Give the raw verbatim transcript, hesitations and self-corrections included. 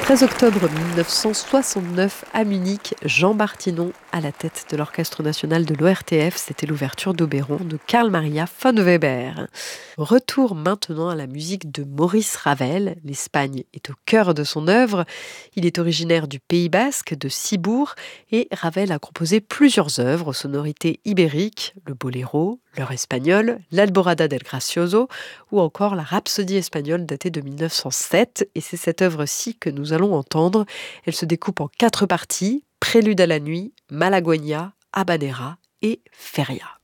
treize octobre mille neuf cent soixante-neuf, à Munich, Jean Bartinon à la tête de l'Orchestre national de l'O R T F. C'était l'ouverture d'Oberon de Carl Maria von Weber. Retour maintenant à la musique de Maurice Ravel. L'Espagne est au cœur de son œuvre. Il est originaire du Pays basque, de Cibourg, et Ravel a composé plusieurs œuvres aux sonorités ibériques, le boléro, l'heure espagnole, l'Alborada del Gracioso ou encore la Rhapsodie espagnole datée de mille neuf cent sept. Et c'est cette œuvre-ci que nous allons entendre. Elle se découpe en quatre parties: Prélude à la nuit, Malagueña, Habanera et Feria.